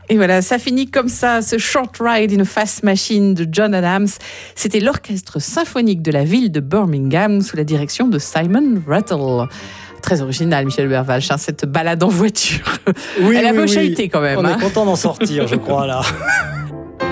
Et voilà, ça finit comme ça, ce Short Ride in a Fast Machine de John Adams. C'était l'orchestre symphonique de la ville de Birmingham sous la direction de Simon Rattle. Très original, Michel Bervalch, cette balade en voiture. Elle a beau chahuter quand même. On est content d'en sortir, je crois, là.